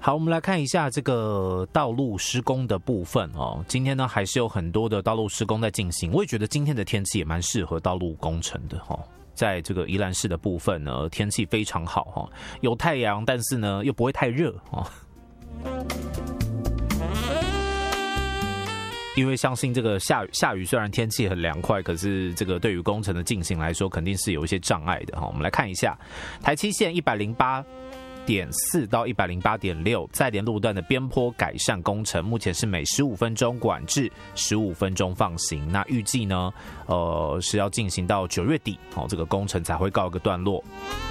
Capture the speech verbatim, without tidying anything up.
好，我们来看一下这个道路施工的部分哦。今天呢，还是有很多的道路施工在进行。我也觉得今天的天气也蛮适合道路工程的哦。在这个宜兰市的部分呢，天气非常好哈，有太阳，但是呢又不会太热哦。因为相信这个下雨下雨，虽然天气很凉快，可是这个对于工程的进行来说，肯定是有一些障碍的哈。我们来看一下台七线一百零八点四到一百零八点六在联路段的边坡改善工程，目前是每十五分钟管制，十五分钟放行。那预计呢，呃是要进行到九月底，哦，这个工程才会告一个段落。